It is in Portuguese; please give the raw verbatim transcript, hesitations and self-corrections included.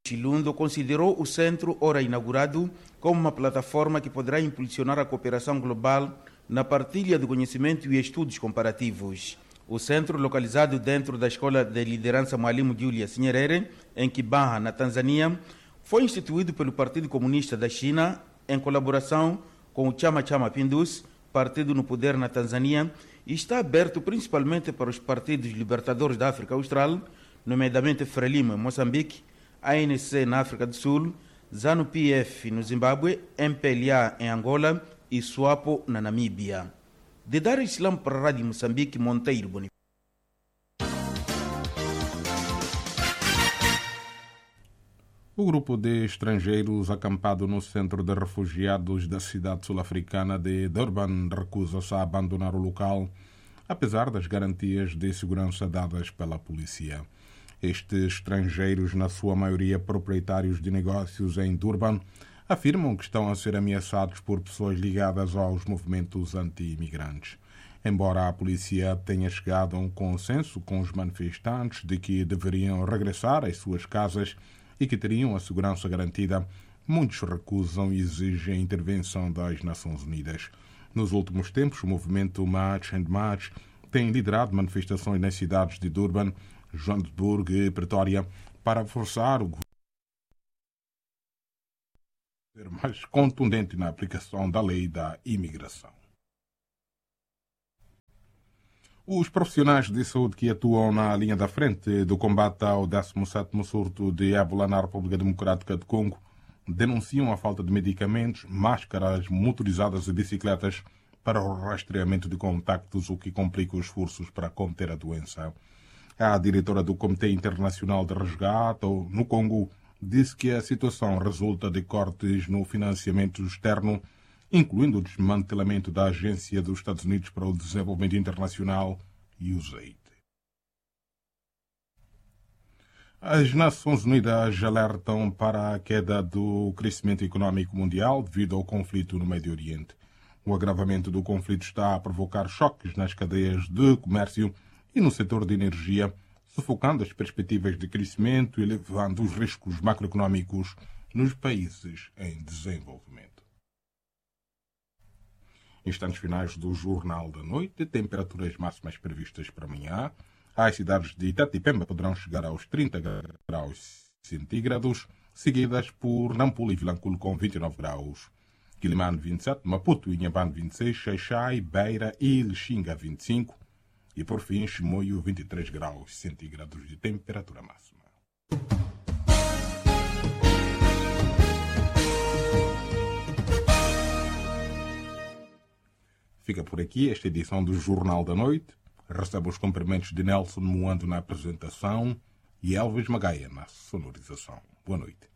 Chilundo considerou o centro, ora inaugurado, como uma plataforma que poderá impulsionar a cooperação global na partilha de conhecimento e estudos comparativos. O centro, localizado dentro da Escola de Liderança Mwalimu Julius Nyerere, em Kibaha, na Tanzânia, foi instituído pelo Partido Comunista da China em colaboração com o Chama Cha Mapinduzi, partido no poder na Tanzânia, e está aberto principalmente para os partidos libertadores da África Austral, nomeadamente Frelimo em Moçambique, A N C na África do Sul, ZANU-P F no Zimbábue, M P L A em Angola e SWAPO na Namíbia. De Dar Islam para a Rádio Moçambique, Monteiro Bonifácio. O grupo de estrangeiros acampado no centro de refugiados da cidade sul-africana de Durban recusa-se a abandonar o local, apesar das garantias de segurança dadas pela polícia. Estes estrangeiros, na sua maioria proprietários de negócios em Durban, afirmam que estão a ser ameaçados por pessoas ligadas aos movimentos anti-imigrantes. Embora a polícia tenha chegado a um consenso com os manifestantes de que deveriam regressar às suas casas e que teriam a segurança garantida, muitos recusam e exigem a intervenção das Nações Unidas. Nos últimos tempos, o movimento March and March tem liderado manifestações nas cidades de Durban, Johannesburgo e Pretória para forçar o governo a ser mais contundente na aplicação da lei da imigração. Os profissionais de saúde que atuam na linha da frente do combate ao décimo sétimo surto de ébola na República Democrática do Congo denunciam a falta de medicamentos, máscaras motorizadas e bicicletas para o rastreamento de contactos, o que complica os esforços para conter a doença. A diretora do Comitê Internacional de Resgate no Congo disse que a situação resulta de cortes no financiamento externo, incluindo o desmantelamento da Agência dos Estados Unidos para o Desenvolvimento Internacional, U S A I D. As Nações Unidas alertam para a queda do crescimento econômico mundial devido ao conflito no Médio Oriente. O agravamento do conflito está a provocar choques nas cadeias de comércio e no setor de energia, sufocando as perspectivas de crescimento e elevando os riscos macroeconômicos nos países em desenvolvimento. Instantes finais do Jornal da Noite, temperaturas máximas previstas para amanhã. As cidades de Tete e Pemba poderão chegar aos trinta graus centígrados, seguidas por Nampula e Vilanculo com vinte e nove graus. Quilimane vinte e sete, Maputo e Inhambane vinte e seis, Xaixai, Beira e Lixinga vinte e cinco e por fim Chimoio vinte e três graus centígrados de temperatura máxima. Fica por aqui esta edição do Jornal da Noite. Recebe os cumprimentos de Nelson Moando na apresentação e Elvis Magaia na sonorização. Boa noite.